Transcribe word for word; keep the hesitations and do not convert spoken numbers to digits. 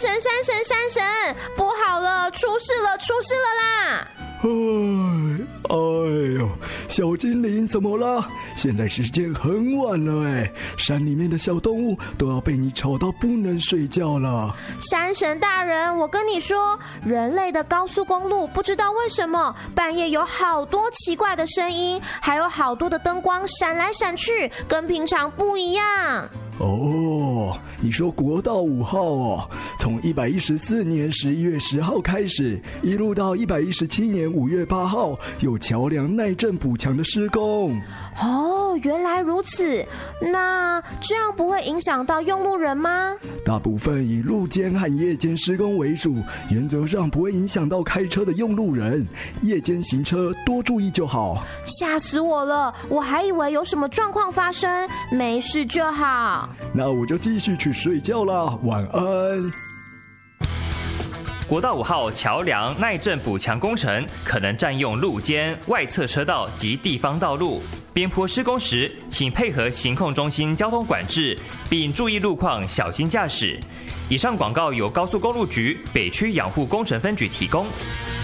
神山神山神，不好了，出事了出事了啦！ 哎，哎呦，小精灵怎么了？现在时间很晚了哎，山里面的小动物都要被你吵到不能睡觉了。 山神大人，我跟你说，人类的高速公路不知道为什么半夜有好多奇怪的声音，还有好多的灯光闪来闪去，跟平常不一样。 哦，你说国道五号哦，从一百一十四年十一月十号开始，一路到一百一十七年五月八号，有桥梁耐震补强的施工。 哦，原来如此，那这样不会影响到用路人吗？ 大部分以路间和夜间施工为主，原则上不会影响到开车的用路人，夜间行车多注意就好。 吓死我了，我还以为有什么状况发生，没事就好。 那我就继续去睡觉啦，晚安。 国道五号桥梁耐震补强工程可能占用路肩、外侧车道及地方道路。边坡施工时，请配合行控中心交通管制，并注意路况，小心驾驶。以上广告由高速公路局北区养护工程分局提供。